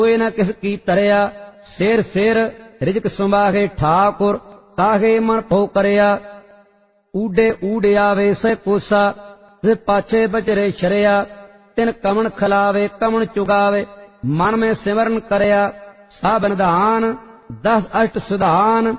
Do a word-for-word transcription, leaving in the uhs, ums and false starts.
कोई न किस की तरया, शेर शेर रिजक सुमाहे ठाकुर, काहे मन पो करया। ऊडे ऊड आवे सै कोसा, जे पाछे बजरे शरया, तिन कमन खिलावे कमन चुगावे, मन में सिमरन करया। सब निधान दस अष्ट सुधान,